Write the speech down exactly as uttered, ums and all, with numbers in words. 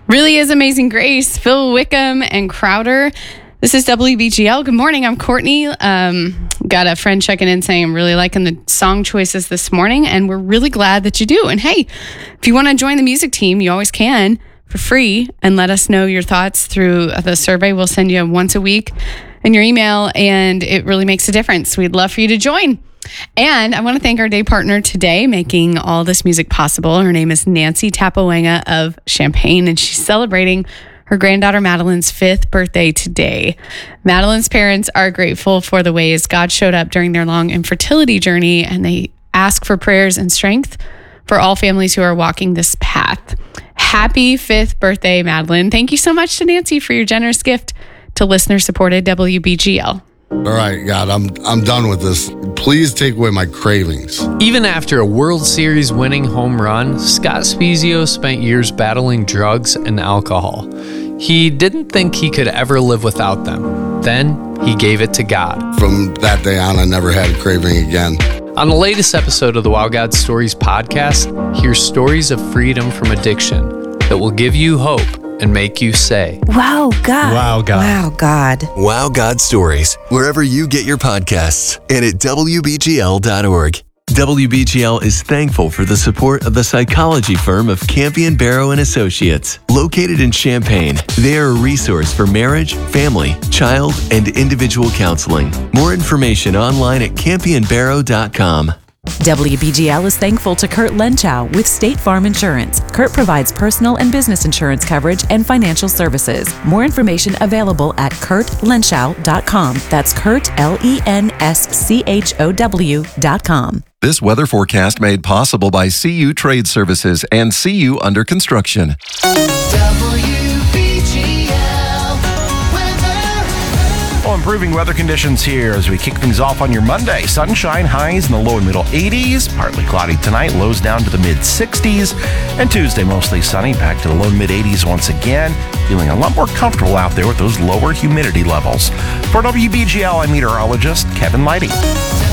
Really is Amazing Grace, Phil Wickham and Crowder. This is W B G L. Good morning. I'm Courtney. Um, got a friend checking in saying I'm really liking the song choices this morning, and we're really glad that you do. And hey, if you want to join the music team, you always can for free, and let us know your thoughts through the survey. We'll send you once a week in your email, and it really makes a difference. We'd love for you to join. And I want to thank our day partner today, making all this music possible. Her name is Nancy Tapawanga of Champaign, and she's celebrating her granddaughter Madeline's fifth birthday today. Madeline's parents are grateful for the ways God showed up during their long infertility journey, and they ask for prayers and strength for all families who are walking this path. Happy fifth birthday, Madeline. Thank you so much to Nancy for your generous gift to listener-supported W B G L. All right, God, I'm I'm done with this. Please take away my cravings. Even after a World Series winning home run, Scott Spiezio spent years battling drugs and alcohol. He didn't think he could ever live without them. Then he gave it to God. From that day on, I never had a craving again. On the latest episode of the Wow God Stories podcast, hear stories of freedom from addiction that will give you hope and make you say, Wow, God. Wow, God. Wow, God. Wow God Stories, wherever you get your podcasts and at W B G L dot org. W B G L is thankful for the support of the psychology firm of Campion Barrow and Associates, located in Champaign. They are a resource for marriage, family, child, and individual counseling. More information online at campion barrow dot com. W B G L is thankful to Kurt Lenchow with State Farm Insurance. Kurt provides personal and business insurance coverage and financial services. More information available at kurt lenschow dot com. That's Kurt, L E N S C H O W dot com. This weather forecast made possible by C U Trade Services and C U Under Construction. Well, improving weather conditions here as we kick things off on your Monday. Sunshine, highs in the low and middle eighties. Partly cloudy tonight, lows down to the mid sixties. And Tuesday, mostly sunny, back to the low and mid eighties once again. Feeling a lot more comfortable out there with those lower humidity levels. For W B G L, I'm meteorologist Kevin Leidy.